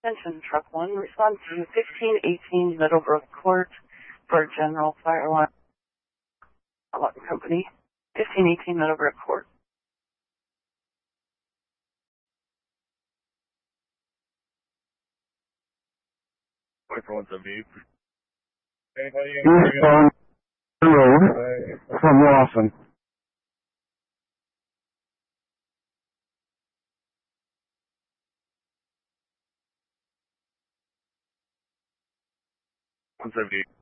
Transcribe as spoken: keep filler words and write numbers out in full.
Attention, Truck one, respond to fifteen eighteen Meadowbrook Court for General Fire Alarm Company. fifteen eighteen Meadowbrook Court. twenty-four one seventy-eight. Anybody Eastbound Road from Lawson. one seventy-eight.